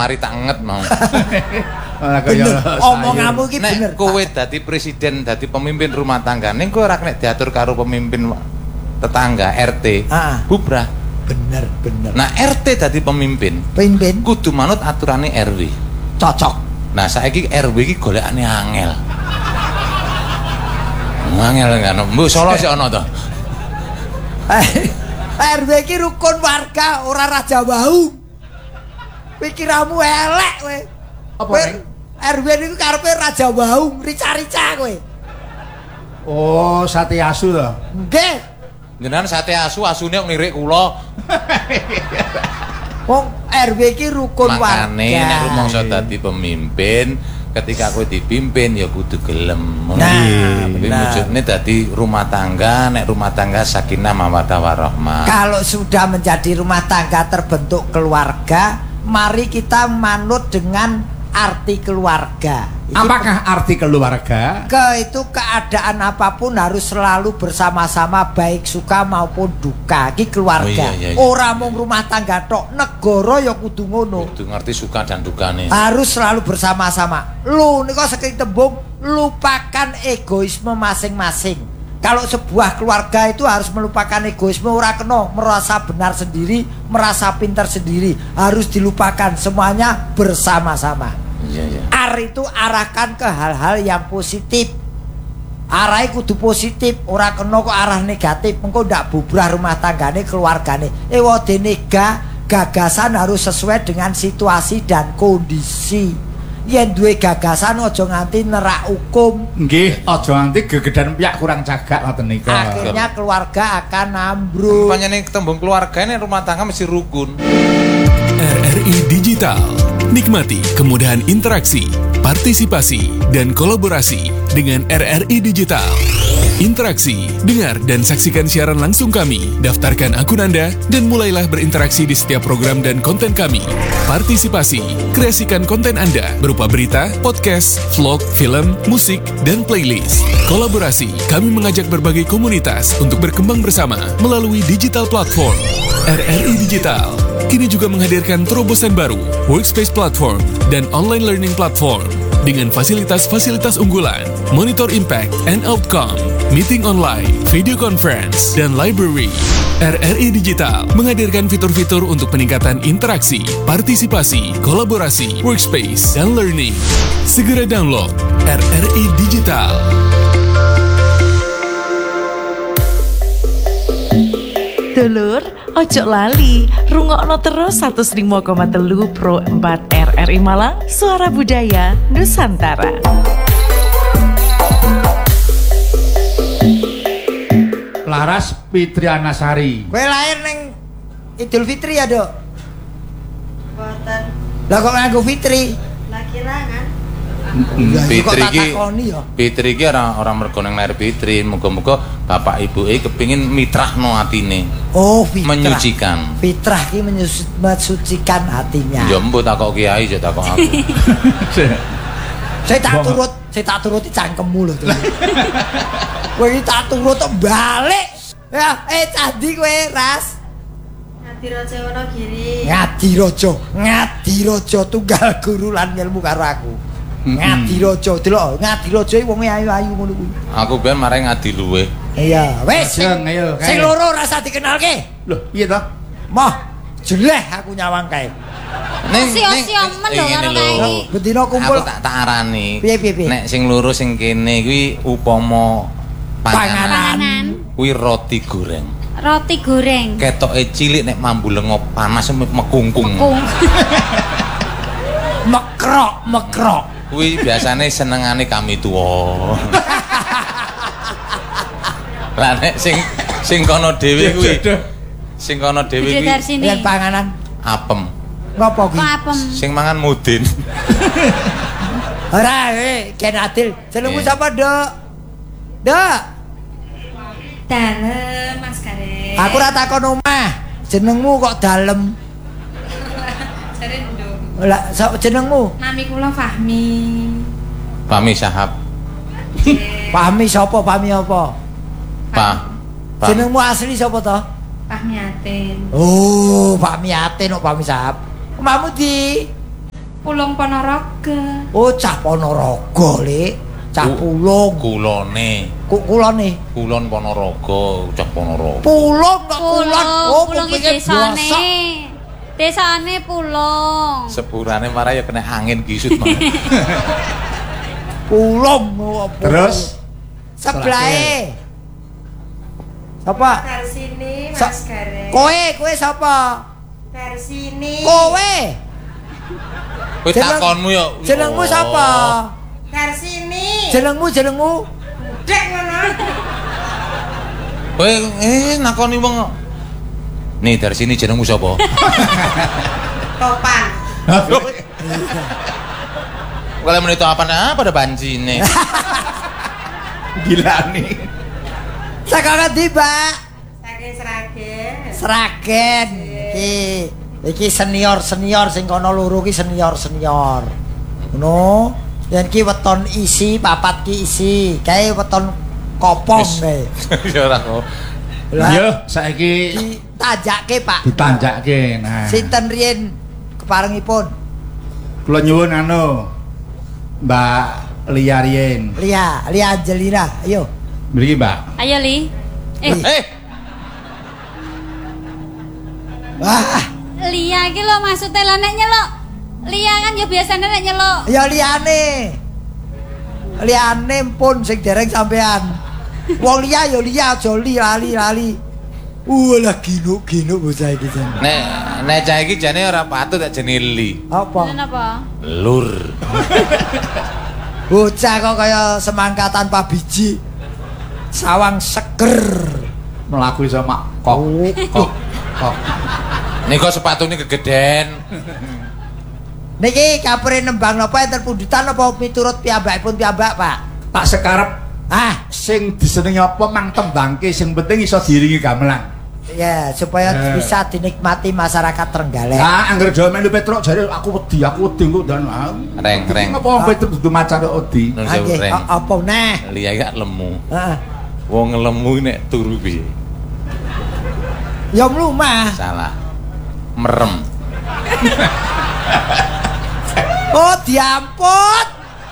mari tak nget mau. Omonganmu iki bener. Nek kowe dadi presiden, dadi pemimpin rumah tangga, ning kowe ora nek diatur karo pemimpin tetangga RT. Bubrah. Bener. Nah, RT dadi pemimpin kudu manut aturane RW. Cocok. Nah, saiki RW iki golekane angel. Angel kan. Mbok Solo sik ana to. RW iki rukun warga, ora raja wau. Pikiranmu elek kowe. Apa RW niku karepe raja wau, rica-rica kowe. Oh, sate asu to. Nggih. Jenengan sate asu, asune nglirik kula. Wong RW iki rukun warga. Makane nek rumangsa dadi pemimpin, ketika kowe dipimpin ya kudu gelem. Nah, wujudne dadi rumah tangga, nek rumah tangga sakinah mawaddah warahmah. Kalau sudah menjadi rumah tangga terbentuk keluarga, mari kita manut dengan arti keluarga. Apakah arti keluarga? Itu keadaan apapun harus selalu bersama-sama, baik suka maupun duka. Iki keluarga. Iya. Ora mung rumah tangga tok, negara ya kudu ngono. Kudu ngerti suka dan dukane. Harus selalu bersama-sama. Lu nika saking tembung lupakan egoisme masing-masing. Kalau sebuah keluarga itu harus melupakan egoisme, ora kena merasa benar sendiri, merasa pintar sendiri. Harus dilupakan, semuanya bersama-sama. Iya. Itu arahkan ke hal-hal yang positif. Arahnya kudu positif, ora kena kok arah negatif. Engko ndak bubrah rumah tanggane, keluargane. Wadene gagasan harus sesuai dengan situasi dan kondisi. Yen duwe gagasan aja nganti nerak hukum. Nggih, aja nganti gegedan piyak kurang cagak ngoten nika. Akhirnya keluarga akan ambruk. Panjenengan tembung keluarga ini rumah tangga mesti rukun. RRI Digital. Nikmati kemudahan interaksi, partisipasi, dan kolaborasi dengan RRI Digital. Interaksi, dengar dan saksikan siaran langsung kami, daftarkan akun Anda, dan mulailah berinteraksi di setiap program dan konten kami. Partisipasi, kreasikan konten Anda berupa berita, podcast, vlog, film, musik, dan playlist. Kolaborasi, kami mengajak berbagai komunitas untuk berkembang bersama melalui digital platform. RRI Digital kini juga menghadirkan terobosan baru, workspace platform, dan online learning platform dengan fasilitas-fasilitas unggulan, monitor impact and outcome, meeting online, video conference, dan library. RRI Digital menghadirkan fitur-fitur untuk peningkatan interaksi, partisipasi, kolaborasi, workspace, dan learning. Segera download RRI Digital. Dulur, ojo lali, rungokno terus 105,3 Pro 4 RRI Malang, Suara Budaya Nusantara. Laras Fitrianasari. Kowe lahir ning Idul Fitri ya, Dok? Boten. Lah kok nganggo Fitri? Lagi rangan. Fitri iki ora mergo nang lahir Fitri, muga-muga bapak ibuke kepengin mitrahno atine. Oh, fitrah. Menyucikan. Fitrah iki mensucikan hatinya. Ya mbok takok kiai, ya takok aku. Saya tak turuti cangkemmu lho. Kowe iki tak turut balik. Ya, candi kowe, Ras. Ngadirojo Wonogiri. Ngadirojo tunggal guru lan ilmu karo aku. Ngadirojo, delok, Ngadirojo iki wong ayu-ayu ngono kuwi. Aku ben mareng Ngadiluwe. Iya, wis. Ayo, sing loro rasa dikenalke. Loh, piye to? Moh, jeleh aku nyawang kae. Siomen lho karo kae. Bendina kumpul. Aku tak arani. Piye? Nek sing loro sing kene kuwi upama panganan. Kuwi roti goreng. Roti goreng. Ketoke cilik nek mambu lengo panas mekungkung. Mekrok. Kuwi biasane senengane kami tuwa. Lah nek sing kono dhewe kuwi. Sing kono dhewe kuwi yen panganan apem. Ngopo kuwi? Apem. Sing mangan mudin. Ora, Ken Adil. Jenengmu sapa, Dok? Dok. Dalem, Mas Gareng. Aku ora takon omah. Jenengmu kok dalem? Jare nduk. Lah, jenengmu? Nami kula Fahmi. Fahmi Syahab. Fahmi sapa? Fahmi apa? Pak. Jenengmu asli sapa to? Fahmi Atin. Oh, Fahmi Atin kok Fahmi Syahab. Omahmu di Pulung Ponorogo. Oh, cah Ponorogo, Lik. Cah Pulung. Kulone. Kulone. Kulon Ponorogo, cah Ponorogo. Pulung kok kulon. Oh, Pulung desane. Desane Pulung. Sepurane marah ya kena angin gisut mah. Pulung. Terus sebelahe. Sapa? Dari sini Mas Gareng. Kowe sapa? Dari sini. Kowe. Kowe takonmu ya. Jenengmu sapa? Dari sini. Jenengmu. Dek ngono. Kowe nakoni wong. Nih dari sini jenengmu sapa? Topan. Kalau menito apa pada bancine. Gila nih. Saka ngendi, Mbak? Saking Sragen. Sragen. Iki senior sing kono loro ki senior. Ngono. Yen ki weton isi, papat ki isi. Kae weton kopong kae. Ya ora kok. Yo, saiki ditanjake, Pak. Ditanjake. Nah. Sinten riyen keparengipun? Kula nyuwun Mbak Lia riyen. Lia Angelina, ayo. Mriki, Mbak. Ayo Li. Wah, Lia iki lho maksude lho nek nyeluk. Lia kan ya biasane nek nyeluk. ya Liane pun sing dereng sampean. Wong Lia ya Lia aja lali. Lah ginuk bocah iki jan. Nek cah iki jane ora patut tak jenenge Li. Apa? Kenapa? Lur. Bocah kok kaya semangkatan Pak Biji. Sawang seger. Mlaku iso mak kok. Nika sepatune kegeden. Niki kapure nembang napa enten pundutan apa miturut piyambakipun piyambak, Pak? Tak sekarep sing disenengi apa mang tembangke sing penting iso diiringi gamelan. Ya, supaya bisa dinikmati masyarakat Trenggalek. Angger Jawa melu Petruk jare aku wedi engko dan Reng. Apa Petruk dudu macane wedi. Nggih, apa neh? Lia gak lemu. Heeh. Wong lemu nek turu piye? Ya mlumah. Salah. Merem. Oh, diamput.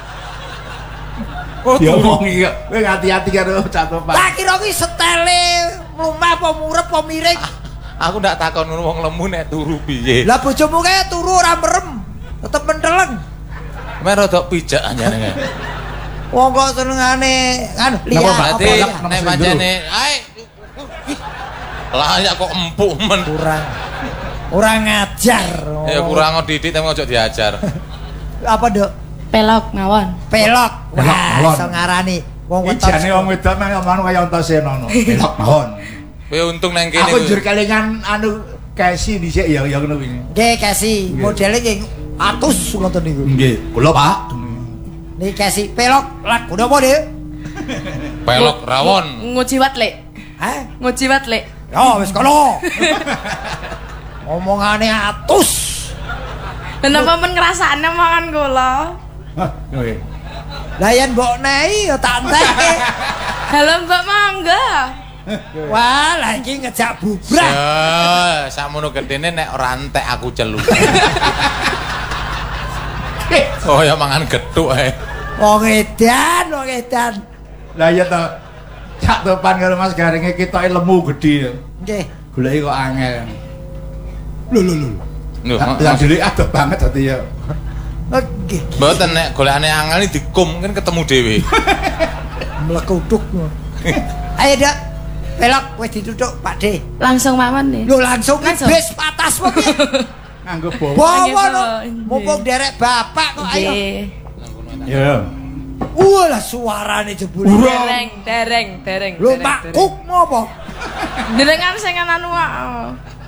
Diomongi kok. Kowe hati-hati karo catopan. Tak kira ki setele mlumah apa murep apa miring. Aku ndak takon wong lemu nek turu piye. Lah bojomu kae turu ora merem. Tetep menteleng. Mer rada pijak anjane. Wong kok senengane kan lihat Berarti nek pancene ae lah ya kok empuk men. Kurang ngajar. Ya kurang didik tapi ojo diajar. Apa, Dok? Pelok ngawon. Pelok. Wah, iso ngarani wong weton. Jane wong wedok mah ngono kaya Antasena. Pelok mawon. Kowe untung nang kene. Aku njur kelingan Kesi dhisik ya ngono kuwi. Nggih, Kesi. Modele nggih atus ngoten niku. Nggih, kula Pak. Niki Kesi pelok lagu napa, Dik? Pelok rawon. Ngujiwat, Lek. Hah? Ngujiwat, Lek. Ya wis kono. Omongane atus. Kenapa men ngrasakne mangan kula? Hah, nggih. Lah yen mbok nehi ya tak entekke. Halo Mbak Mangga. Wah, lah iki ngejak bubrah. Ya, sakmono gedene nek ora entek aku celuk. Oh ya mangan gethuk ae. Wong edan. Lah ya to. Cak topan karo Mas Garenge ketoke lemu gedhe. Nggih. Goleki kok angel. Lho, Lah dhewe adok banget dadi ya. Nggih. mboten nek golekane angel dikum kan ketemu dhewe. Mlekuduk. Ayo, Dak. Pelok wis dituthuk, Pak D. Langsung mawon nih. Lho langsung bis patas apa piye? Nganggo bawa. Bawa no. Mumpung derek bapak kok ayo. Ya. Walah suarane jebule. Dereng. Lho makuk apa? Jenengan sing anu kok.